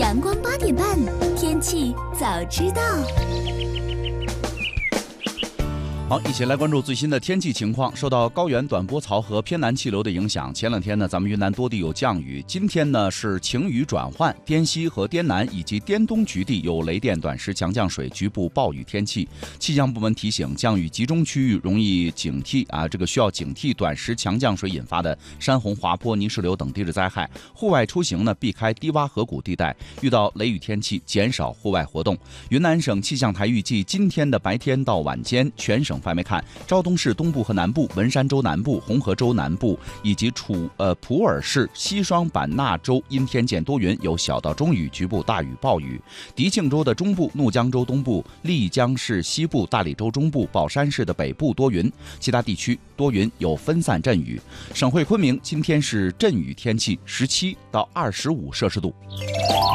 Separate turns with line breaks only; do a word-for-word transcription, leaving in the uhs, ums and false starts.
阳光八点半，天气早知道。
好，一起来关注最新的天气情况。受到高原短波槽和偏南气流的影响，前两天呢，咱们云南多地有降雨。今天呢是晴雨转换，滇西和滇南以及滇东局地有雷电、短时强降水、局部暴雨天气。气象部门提醒，降雨集中区域容易警惕啊，这个需要警惕短时强降水引发的山洪、滑坡、泥石流等地质灾害。户外出行呢，避开低洼河谷地带，遇到雷雨天气，减少户外活动。云南省气象台预计，今天的白天到晚间，全省范围看，昭东市东部和南部、文山州南部、红河州南部以及楚呃普洱市西双版纳州阴天见多云，有小到中雨，局部大雨暴雨。迪庆州的中部、怒江州东部、丽江市西部、大理州中部、保山市的北部多云，其他地区多云，有分散阵雨。省会昆明今天是阵雨天气，十七到二十五摄氏度。